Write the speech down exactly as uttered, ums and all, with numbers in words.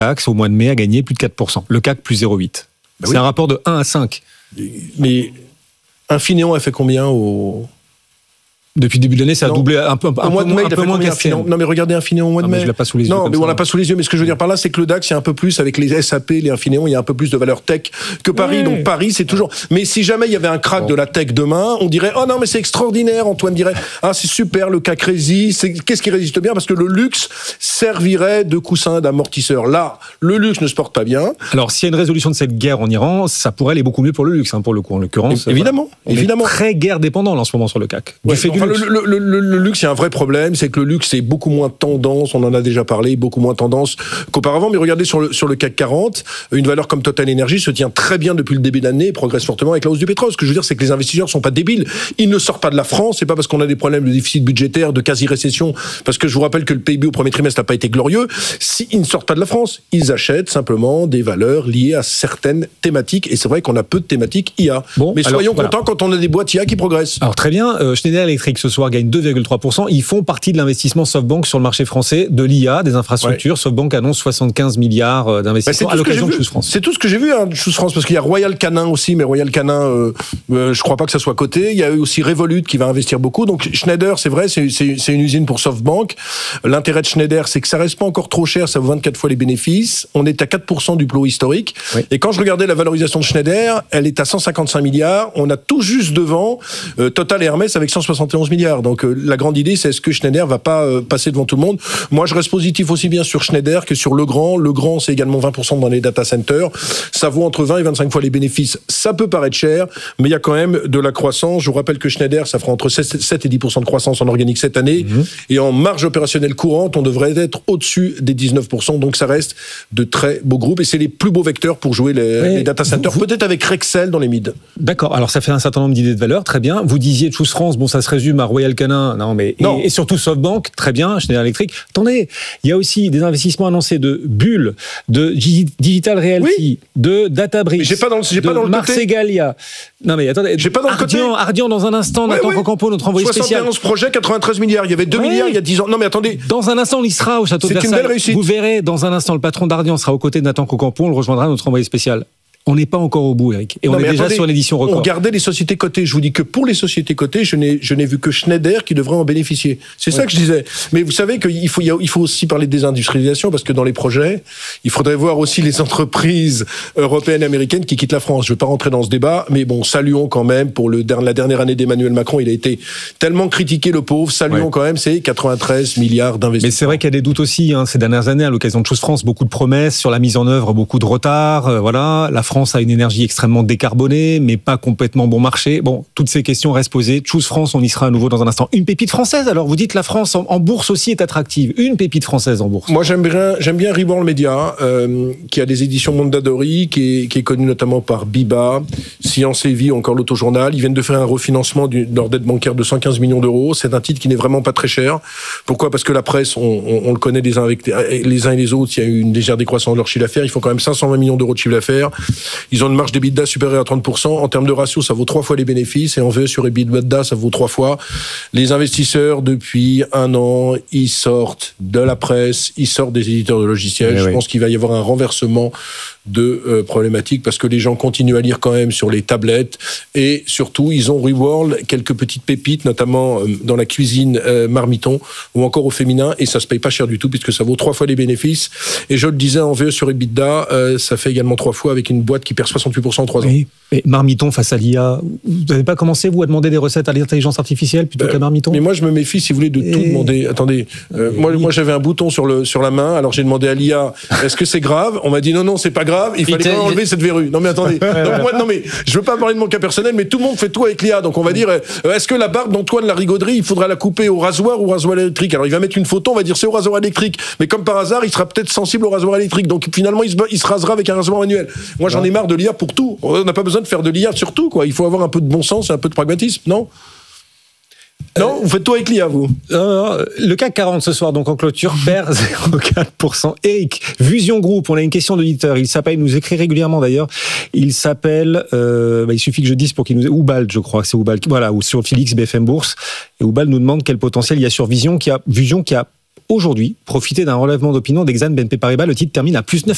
DAX, au mois de mai, a gagné plus de quatre pour cent. Le C A C, plus zéro virgule huit. Ben c'est oui. Un rapport de un à cinq. Mais Infineon a fait combien au... Depuis le début de l'année, ça a non. doublé un peu, un, au mois de mai, un peu moins qu'Infineon. Non, mais regardez Infineon au mois de mai. Je l'ai pas sous les yeux. Non, mais ça. on l'a pas sous les yeux. Mais ce que je veux dire par là, c'est que le DAX, il y a un peu plus avec les S A P, les Infineon, il y a un peu plus de valeur tech que Paris. Oui. Donc Paris, c'est toujours. Mais si jamais il y avait un crack bon. de la tech demain, on dirait oh non, mais c'est extraordinaire. Antoine dirait ah c'est super, le C A C résiste. C'est... Qu'est-ce qui résiste bien? Parce que le luxe servirait de coussin d'amortisseur. Là, le luxe ne se porte pas bien. Alors s'il y a une résolution de cette guerre en Iran, ça pourrait aller beaucoup mieux pour le luxe, hein, pour le coup. En l'occurrence, évidemment, voilà. évidemment. On est très guerre dépendant en ce moment sur le C A C. Ouais, du fait enfin, du luxe. Le, le, le, le luxe, il y a un vrai problème, c'est que le luxe c'est beaucoup moins tendance, on en a déjà parlé, beaucoup moins tendance qu'auparavant, mais regardez sur le, sur le C A C quarante, une valeur comme Total Energy se tient très bien depuis le début de l'année et progresse fortement avec la hausse du pétrole. Ce que je veux dire, c'est que les investisseurs sont pas débiles, ils ne sortent pas de la France, c'est pas parce qu'on a des problèmes de déficit budgétaire, de quasi-récession, parce que je vous rappelle que le P I B au premier trimestre n'a pas été glorieux, s'ils ne sortent pas de la France, ils achètent simplement des valeurs liées à certaines thématiques, et c'est vrai qu'on a peu de thématiques I A. Bon, mais alors, soyons voilà. contents quand on a des boîtes I A qui progressent. Alors très bien, euh, Schneider Electric ce soir gagne deux virgule trois pour cent, ils font partie de l'investissement SoftBank sur le marché français, de l'I A, des infrastructures. Ouais. SoftBank annonce soixante-quinze milliards d'investissements bah, à l'occasion de Choose France. C'est tout ce que j'ai vu, hein, de Choose France, parce qu'il y a Royal Canin aussi, mais Royal Canin, euh, euh, je crois pas que ça soit coté. Il y a eu aussi Revolut qui va investir beaucoup. Donc Schneider, c'est vrai, c'est, c'est, c'est une usine pour SoftBank. L'intérêt de Schneider, c'est que ça reste pas encore trop cher, ça vaut vingt-quatre fois les bénéfices. On est à quatre pour cent du plot historique. Oui. Et quand je regardais la valorisation de Schneider, elle est à cent cinquante-cinq milliards. On a tout juste devant euh, Total et Hermès avec cent soixante et onze milliards. Donc euh, la grande idée, c'est est-ce que Schneider va pas euh, passer devant tout le monde. Moi, je reste positif aussi bien sur Schneider que sur Legrand. Legrand, c'est également vingt pour cent dans les data centers. Ça vaut entre vingt et vingt-cinq fois les bénéfices. Ça peut paraître cher, mais il y a quand même de la croissance. Je vous rappelle que Schneider, ça fera entre sept et dix pour cent de croissance en organique cette année. Mmh. Et en marge opérationnelle courante, on devrait être au-dessus des dix-neuf pour cent. Donc, ça reste de très beaux groupes. Et c'est les plus beaux vecteurs pour jouer les, les data centers. Vous, vous... Peut-être avec Rexel dans les mid. D'accord. Alors, ça fait un certain nombre d'idées de valeur. Très bien. Vous disiez Choose France. Bon, ça se résume à Royal Canin. Non, mais, non. Et, et surtout SoftBank. Très bien. Schneider Electric. Attendez, il y a aussi des investissements annoncés de Bull, de Digital Realty, oui. de Databricks, j'ai pas dans le, j'ai de pas dans le Marsegalia. Non mais attendez, j'ai pas dans Ardian, le côté. Ardian dans un instant, ouais, Nathan ouais. Cocampo, notre envoyé soixante et onze spécial. projets, quatre-vingt-treize milliards. Il y avait deux ouais. milliards il y a dix ans. Non mais attendez. Dans un instant, on y sera au château de Versailles. C'est une belle réussite. Vous verrez, dans un instant, le patron d'Ardian sera aux côtés de Nathan Cocampo. On le rejoindra, notre envoyé spécial. On n'est pas encore au bout, Eric. Et non, on est déjà attendez, sur l'édition record. On gardait les sociétés cotées. Je vous dis que pour les sociétés cotées, je n'ai, je n'ai vu que Schneider qui devrait en bénéficier. C'est ouais. ça que je disais. Mais vous savez qu'il faut, il faut aussi parler de désindustrialisation parce que dans les projets, il faudrait voir aussi les entreprises européennes et américaines qui quittent la France. Je ne vais pas rentrer dans ce débat, mais bon, saluons quand même pour le, la dernière année d'Emmanuel Macron. Il a été tellement critiqué, le pauvre. Saluons ouais. quand même ces quatre-vingt-treize milliards d'investissements. Mais c'est vrai qu'il y a des doutes aussi, hein, ces dernières années, à l'occasion de Choose France, beaucoup de promesses sur la mise en œuvre, beaucoup de retard. Euh, voilà. La France a une énergie extrêmement décarboné, mais pas complètement bon marché. Bon, toutes ces questions restent posées. Choose France, on y sera à nouveau dans un instant. Une pépite française, alors vous dites la France en, en bourse aussi est attractive. Une pépite française en bourse. Moi, j'aime bien, j'aime bien Reborn Media, euh, qui a des éditions Mondadori, qui est, qui est connu notamment par Biba, Science et Vie, encore l'Autojournal. Ils viennent de faire un refinancement de leur dette bancaire de cent quinze millions d'euros. C'est un titre qui n'est vraiment pas très cher. Pourquoi ? Parce que la presse, on, on, on le connaît les uns avec les uns et les autres. Il y a eu une légère décroissance de leur chiffre d'affaires. Ils font quand même cinq cent vingt millions d'euros de chiffre d'affaires. Ils ont une marge d'EBITDA supérieure à trente pour cent. En termes de ratio, ça vaut trois fois les bénéfices. Et en V E sur EBITDA, ça vaut trois fois. Les investisseurs, depuis un an, ils sortent de la presse, ils sortent des éditeurs de logiciels. Oui, Je oui. pense qu'il va y avoir un renversement de euh, problématiques parce que les gens continuent à lire quand même sur les tablettes et surtout, ils ont reworld quelques petites pépites, notamment euh, dans la cuisine euh, Marmiton ou encore au féminin et ça se paye pas cher du tout puisque ça vaut trois fois les bénéfices. Et je le disais, en V E sur EBITDA, euh, ça fait également trois fois avec une boîte qui perd soixante-huit pour cent en trois ans. Oui. Et Marmiton face à l'I A, vous n'avez pas commencé, vous, à demander des recettes à l'intelligence artificielle plutôt ben, qu'à Marmiton ? Mais moi, je me méfie, si vous voulez, de et... tout demander. Attendez, euh, moi, moi, j'avais un bouton sur, le, sur la main, alors j'ai demandé à l'I A, est-ce que c'est grave ? On m'a dit non, non, c'est pas grave, il fallait pas enlever cette verrue. Non, mais attendez, donc, moi, non, mais je veux pas parler de mon cas personnel, mais tout le monde fait tout avec l'I A, donc on va dire, euh, est-ce que la barbe d'Antoine Larigauderie, il faudra la couper au rasoir ou au rasoir électrique ? Alors il va mettre une photo, on va dire c'est au rasoir électrique, mais comme par hasard, il sera peut-être sensible au rasoir électrique, donc finalement, il se, il se rasera avec un rasoir manuel. Moi, j'en ai marre de l'I A pour tout. On n'a pas besoin de faire de l'I A sur tout, quoi. Il faut avoir un peu de bon sens et un peu de pragmatisme, non ? Non, vous faites tout avec l'I A, vous. Euh, le C A C quarante ce soir, donc en clôture, perd zéro virgule quatre pour cent. Eric, Vision Group, on a une question d'auditeur. Il s'appelle, il nous écrit régulièrement d'ailleurs. Il s'appelle, euh, bah, il suffit que je dise pour qu'il nous, Oubald, je crois que c'est Oubald. Voilà, ou sur Félix B F M Bourse. Et Oubald nous demande quel potentiel il y a sur Vision, qui a, Vision qui a aujourd'hui profité d'un relèvement d'opinion d'Exane B N P Paribas. Le titre termine à plus neuf